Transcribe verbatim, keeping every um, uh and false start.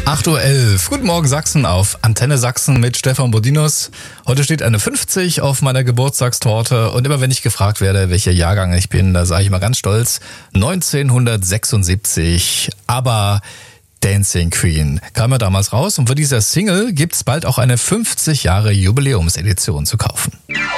acht Uhr elf. Guten Morgen Sachsen auf Antenne Sachsen mit Stefan Bodinus. Heute steht eine fünfzig auf meiner Geburtstagstorte und immer wenn ich gefragt werde, welcher Jahrgang ich bin, da sage ich mal ganz stolz neunzehnhundertsechsundsiebzig. Aber Dancing Queen kam ja damals raus und für dieser Single gibt's bald auch eine fünfzig Jahre Jubiläumsedition zu kaufen.